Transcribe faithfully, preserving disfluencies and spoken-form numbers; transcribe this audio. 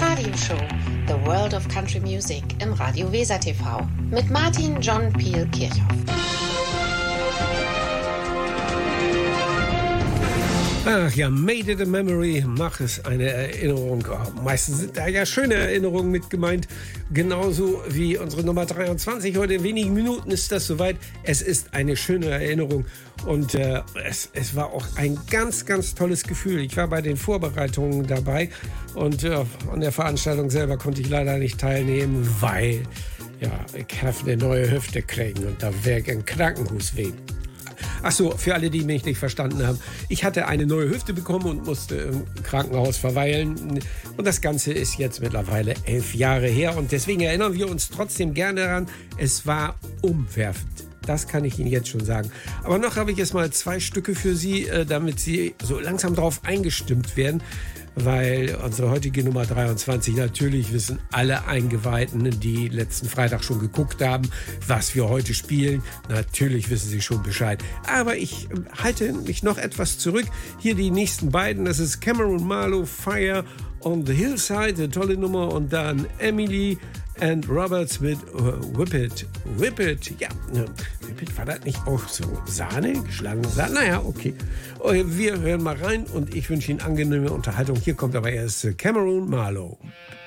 Radioshow The World of Country Music im Radio Weser T V mit Martin John Peel Kirchhoff. Ach ja, Made it a Memory, mach es eine Erinnerung. Oh, meistens sind da ja schöne Erinnerungen mit gemeint. Genauso wie unsere Nummer dreiundzwanzig. Heute in wenigen Minuten ist das soweit. Es ist eine schöne Erinnerung. Und äh, es, es war auch ein ganz, ganz tolles Gefühl. Ich war bei den Vorbereitungen dabei. Und äh, an der Veranstaltung selber konnte ich leider nicht teilnehmen, weil ja, ich habe eine neue Hüfte kriegen und da wäre ich im Krankenhaus wegen. Ach so, für alle, die mich nicht verstanden haben. Ich hatte eine neue Hüfte bekommen und musste im Krankenhaus verweilen. Und das Ganze ist jetzt mittlerweile elf Jahre her. Und deswegen erinnern wir uns trotzdem gerne daran, es war umwerfend. Das kann ich Ihnen jetzt schon sagen. Aber noch habe ich jetzt mal zwei Stücke für Sie, damit Sie so langsam drauf eingestimmt werden. Weil unsere heutige Nummer dreiundzwanzig, natürlich wissen alle Eingeweihten, die letzten Freitag schon geguckt haben, was wir heute spielen. Natürlich wissen sie schon Bescheid. Aber ich halte mich noch etwas zurück. Hier die nächsten beiden, das ist Cameron Marlowe, Fire on the Hillside, eine tolle Nummer. Und dann Emily and Roberts mit uh, Whip It. Whip It, ja. Whip It, war das nicht auch so Sahne? Geschlagene Sahne? Naja, okay. Wir hören mal rein und ich wünsche Ihnen angenehme Unterhaltung. Hier kommt aber erst Cameron Marlowe.